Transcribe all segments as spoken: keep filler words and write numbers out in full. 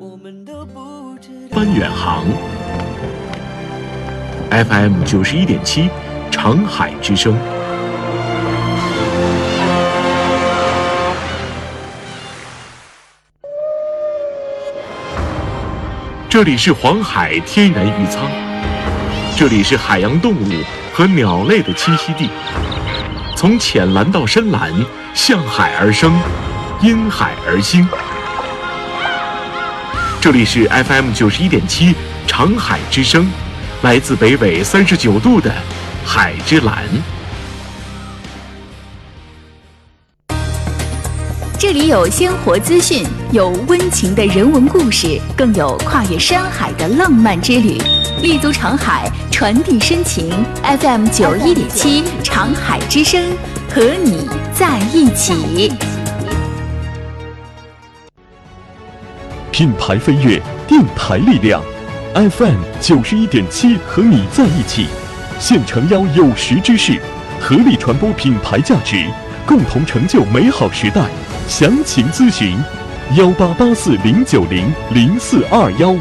班远航 F M 九十一点七，长海之声。这里是黄海天然渔舱，这里是海洋动物和鸟类的栖息地。从浅蓝到深蓝，向海而生，因海而兴。这里是 F M 九十一点七，长海之声，来自北纬三十九度的海之蓝。 这里有鲜活资讯，有温情的人文故事，更有跨越山海的浪漫之旅。立足长海，传递深情。F M 九一点七，长海之声，和你在一起。 品牌飞跃，电台力量 ，F M 九十一点七，和你在一起。现诚邀有识之士，合力传播品牌价值，共同成就美好时代。详情咨询：幺八八四零九零零四二幺。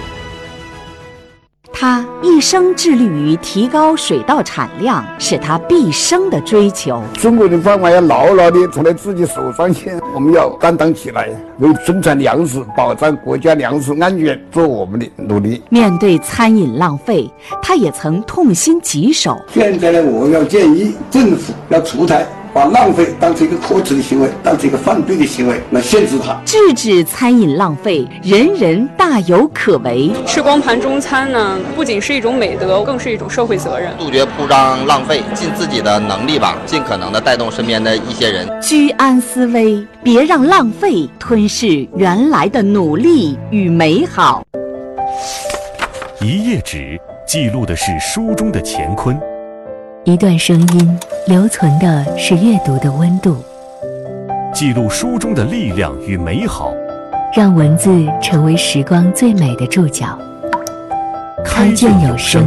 他一生致力于提高水稻产量，是他毕生的追求。 中国的饭碗要牢牢地从在自己手上去，我们要担当起来，为生产粮食、保障国家粮食安全做我们的努力。 面对餐饮浪费，他也曾痛心疾首。 现在呢，我要建议政府要出台，把浪费当成一个可耻的行为，当成一个犯罪的行为来限制它， 制止餐饮浪费，人人大有可为。 吃光盘中餐呢，不仅是一种美德，更是一种社会责任。 杜绝铺张浪费，尽自己的能力吧，尽可能的带动身边的一些人。 居安思危，别让浪费吞噬原来的努力与美好。 一页纸记录的是书中的乾坤。 一段声音留存的是阅读的温度， 记录书中的力量与美好， 让文字成为时光最美的注脚。开卷有声，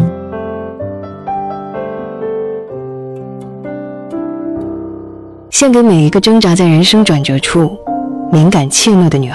献给每一个挣扎在人生转折处、敏感怯懦的女孩。